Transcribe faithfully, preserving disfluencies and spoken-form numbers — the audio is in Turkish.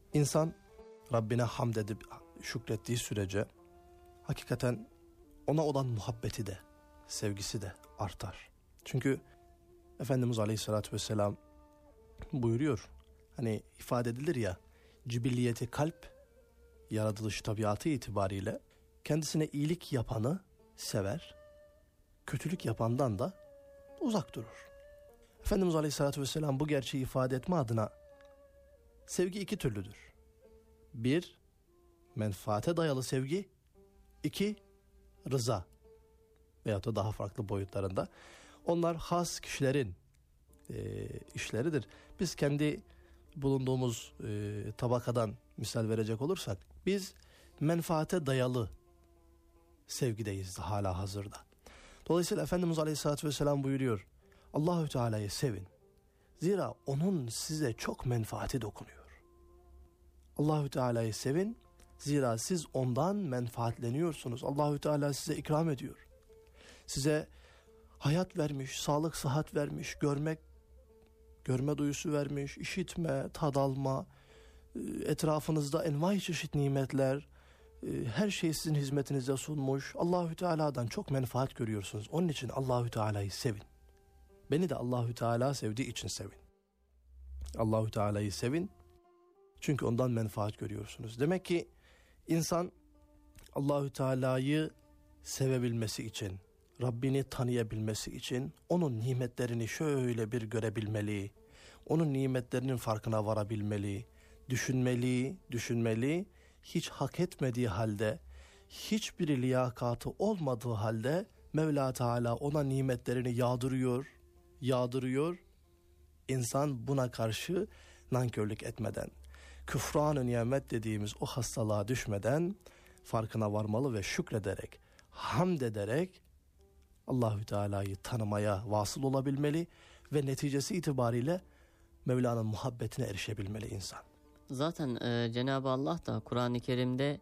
İnsan Rabbine hamd edip şükrettiği sürece hakikaten ona olan muhabbeti de, sevgisi de artar. Çünkü Efendimiz Aleyhisselatü Vesselam buyuruyor, hani ifade edilir ya, cibilliyeti kalp, yaratılış tabiatı itibariyle kendisine iyilik yapanı sever, kötülük yapandan da uzak durur. Efendimiz Aleyhisselatü Vesselam bu gerçeği ifade etme adına sevgi iki türlüdür. Bir, menfaate dayalı sevgi. İki, rıza. Veyahut da daha farklı boyutlarında. Onlar has kişilerin e, işleridir. Biz kendi bulunduğumuz e, tabakadan misal verecek olursak, biz menfaate dayalı sevgideyiz hala hazırda. Dolayısıyla Efendimiz Aleyhisselatü Vesselam buyuruyor, Allahü Teala'yı sevin. Zira onun size çok menfaati dokunuyor. Allahü Teala'yı sevin. Zira siz ondan menfaatleniyorsunuz. Allahü Teala size ikram ediyor. Size hayat vermiş, sağlık, sıhhat vermiş, görmek, görme duyusu vermiş, işitme, tad alma, etrafınızda envai çeşit nimetler, her şeyi sizin hizmetinize sunmuş. Allahü Teala'dan çok menfaat görüyorsunuz. Onun için Allahü Teala'yı sevin. Beni de Allahü Teala sevdiği için sevin. Allahü Teala'yı sevin. Çünkü ondan menfaat görüyorsunuz. Demek ki insan Allahü Teala'yı sevebilmesi için, Rabbini tanıyabilmesi için onun nimetlerini şöyle bir görebilmeli. Onun nimetlerinin farkına varabilmeli. Düşünmeli, düşünmeli. Hiç hak etmediği halde, hiçbir liyakatı olmadığı halde Mevla Teala ona nimetlerini yağdırıyor, yağdırıyor. İnsan buna karşı nankörlük etmeden, küfran-ı nimet dediğimiz o hastalığa düşmeden farkına varmalı ve şükrederek, hamd ederek Allahü Teala'yı tanımaya vasıl olabilmeli ve neticesi itibariyle Mevla'nın muhabbetine erişebilmeli insan. Zaten e, Cenab-ı Allah da Kur'an-ı Kerim'de